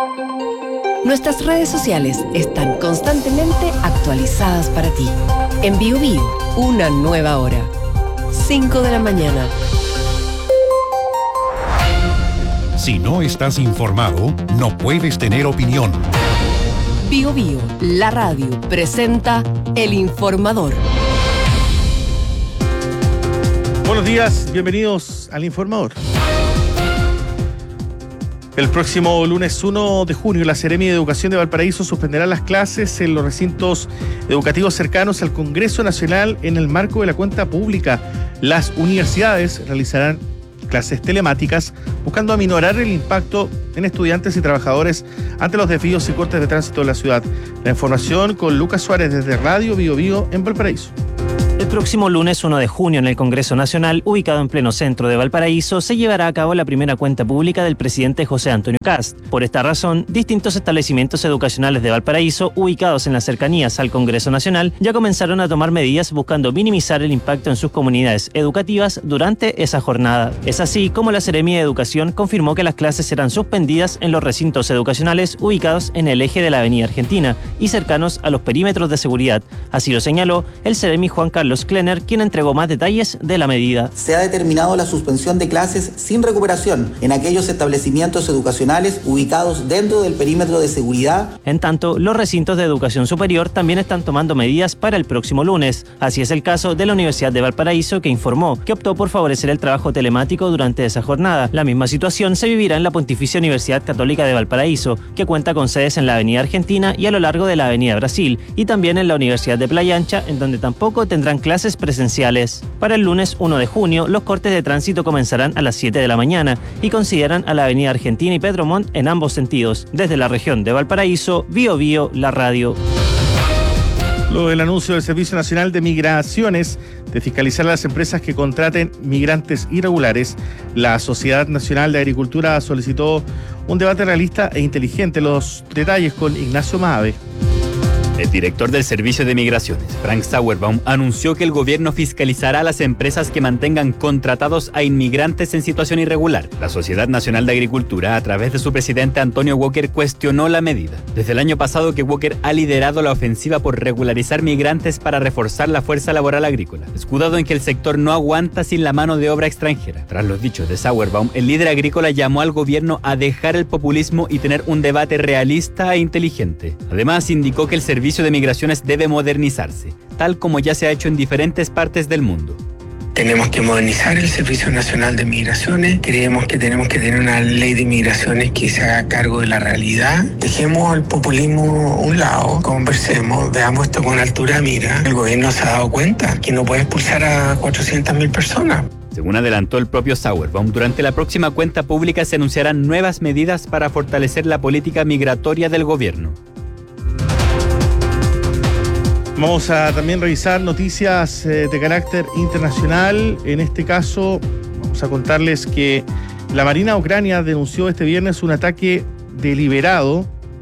Nuestras redes sociales están constantemente actualizadas para ti. En Biobío, una nueva hora. 5 de la mañana. Si no estás informado, no puedes tener opinión. Biobío, la radio, presenta El Informador. Buenos días, bienvenidos al Informador. El próximo lunes 1 de junio, la Seremi de Educación de Valparaíso suspenderá las clases en los recintos educativos cercanos al Congreso Nacional en el marco de la cuenta pública. Las universidades realizarán clases telemáticas buscando aminorar el impacto en estudiantes y trabajadores ante los desvíos y cortes de tránsito de la ciudad. La información con Lucas Suárez desde Radio Biobío en Valparaíso. El próximo lunes 1 de junio en el Congreso Nacional, ubicado en pleno centro de Valparaíso, se llevará a cabo la primera cuenta pública del presidente José Antonio Kast. Por esta razón, distintos establecimientos educacionales de Valparaíso, ubicados en las cercanías al Congreso Nacional, ya comenzaron a tomar medidas buscando minimizar el impacto en sus comunidades educativas durante esa jornada. Es así como la Seremi de Educación confirmó que las clases serán suspendidas en los recintos educacionales ubicados en el eje de la Avenida Argentina y cercanos a los perímetros de seguridad. Así lo señaló el Seremi Juan Carlos Klenner, quien entregó más detalles de la medida. Se ha determinado la suspensión de clases sin recuperación en aquellos establecimientos educacionales ubicados dentro del perímetro de seguridad. En tanto, los recintos de educación superior también están tomando medidas para el próximo lunes. Así es el caso de la Universidad de Valparaíso, que informó que optó por favorecer el trabajo telemático durante esa jornada. La misma situación se vivirá en la Pontificia Universidad Católica de Valparaíso, que cuenta con sedes en la Avenida Argentina y a lo largo de la Avenida Brasil, y también en la Universidad de Playa Ancha, en donde tampoco tendrán clases presenciales. Para el lunes 1 de junio, los cortes de tránsito comenzarán a las 7 de la mañana y consideran a la Avenida Argentina y Pedro Montt en ambos sentidos. Desde la región de Valparaíso, Biobío, la radio. Luego del anuncio del Servicio Nacional de Migraciones de fiscalizar a las empresas que contraten migrantes irregulares, la Sociedad Nacional de Agricultura solicitó un debate realista e inteligente. Los detalles con Ignacio Maave. El director del Servicio de Migraciones, Frank Sauerbaum, anunció que el gobierno fiscalizará a las empresas que mantengan contratados a inmigrantes en situación irregular. La Sociedad Nacional de Agricultura, a través de su presidente Antonio Walker, cuestionó la medida. Desde el año pasado que Walker ha liderado la ofensiva por regularizar migrantes para reforzar la fuerza laboral agrícola, escudado en que el sector no aguanta sin la mano de obra extranjera. Tras los dichos de Sauerbaum, el líder agrícola llamó al gobierno a dejar el populismo y tener un debate realista e inteligente. Además, indicó que el Servicio de Migraciones debe modernizarse, tal como ya se ha hecho en diferentes partes del mundo. Tenemos que modernizar el Servicio Nacional de Migraciones. Creemos que tenemos que tener una ley de migraciones que se haga cargo de la realidad. Dejemos el populismo a un lado, conversemos, veamos esto con altura de mira. El gobierno se ha dado cuenta que no puede expulsar a 400.000 personas. Según adelantó el propio Sauerbaum, durante la próxima cuenta pública se anunciarán nuevas medidas para fortalecer la política migratoria del gobierno. Vamos a también revisar noticias de carácter internacional. En este caso, vamos a contarles que la Marina ucrania denunció este viernes un ataque deliberado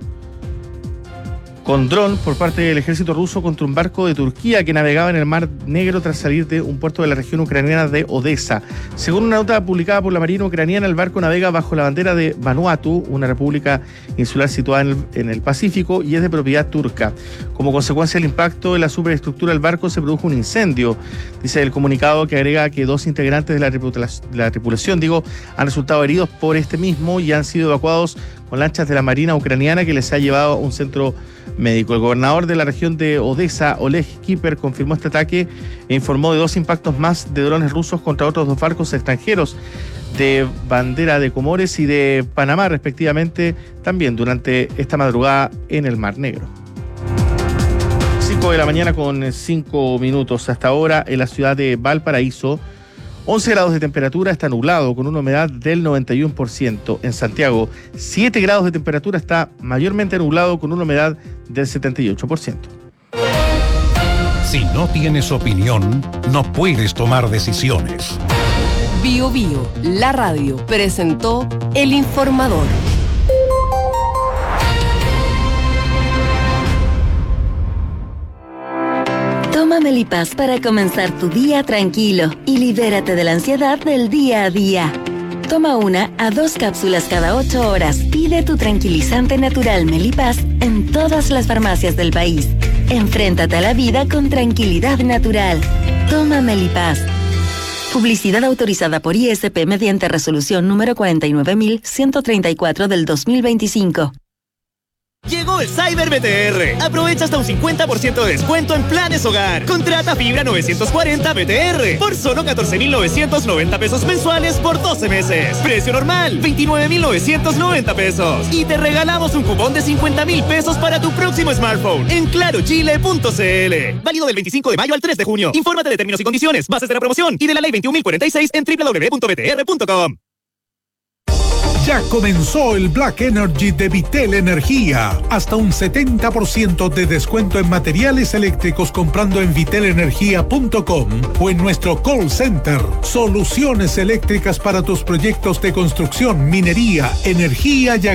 con dron por parte del ejército ruso contra un barco de Turquía que navegaba en el Mar Negro tras salir de un puerto de la región ucraniana de Odesa. Según una nota publicada por la Marina ucraniana, el barco navega bajo la bandera de Vanuatu, una república insular situada en el Pacífico, y es de propiedad turca. Como consecuencia del impacto en la superestructura del barco se produjo un incendio. Dice el comunicado, que agrega que 2 integrantes de la tripulación han resultado heridos por este mismo y han sido evacuados con lanchas de la Marina ucraniana, que les ha llevado a un centro médico. El gobernador de la región de Odesa, Oleg Kiper, confirmó este ataque e informó de 2 impactos más de drones rusos contra otros 2 barcos extranjeros de bandera de Comores y de Panamá, respectivamente, también durante esta madrugada en el Mar Negro. 5 de la mañana con 5 minutos. Hasta ahora en la ciudad de Valparaíso, 11 grados de temperatura, está nublado con una humedad del 91%. En Santiago, 7 grados de temperatura, está mayormente nublado con una humedad del 78%. Si no tienes opinión, no puedes tomar decisiones. Biobío, la radio, presentó El Informador. Toma Melipaz para comenzar tu día tranquilo y libérate de la ansiedad del día a día. Toma 1 a 2 cápsulas cada 8 horas. Pide tu tranquilizante natural Melipaz en todas las farmacias del país. Enfréntate a la vida con tranquilidad natural. Toma Melipaz. Publicidad autorizada por ISP mediante resolución número 49134 del 2025. Llegó el Cyber BTR. Aprovecha hasta un 50% de descuento en planes hogar. Contrata fibra 940 BTR por solo 14,990 pesos mensuales por 12 meses. Precio normal, 29,990 pesos. Y te regalamos un cupón de 50,000 pesos para tu próximo smartphone en clarochile.cl. Válido del 25 de mayo al 3 de junio. Infórmate de términos y condiciones, bases de la promoción y de la ley 21.046 en www.btr.com. Ya comenzó el Black Energy de Vitel Energía. Hasta un 70% de descuento en materiales eléctricos comprando en vitelenergia.com o en nuestro call center. Soluciones eléctricas para tus proyectos de construcción, minería, energía y